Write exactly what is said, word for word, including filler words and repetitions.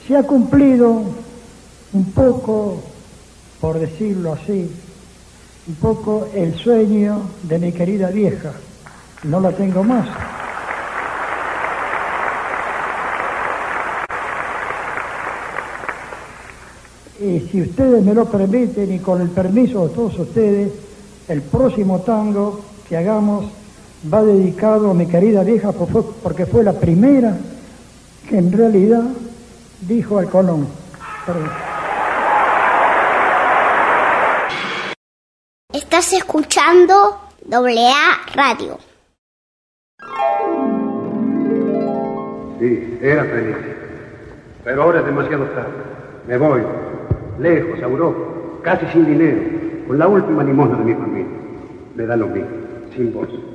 se ha cumplido un poco, por decirlo así, un poco el sueño de mi querida vieja. No la tengo más. Y si ustedes me lo permiten y con el permiso de todos ustedes, el próximo tango que hagamos va dedicado a mi querida vieja porque fue la primera que en realidad dijo al Colón. Perdón. Estás escuchando doble A Radio. Sí, era feliz. Pero ahora es demasiado tarde. Me voy. Lejos, a Europa, casi sin dinero, con la última limosna de mi familia. Me da lo mismo, sin voz.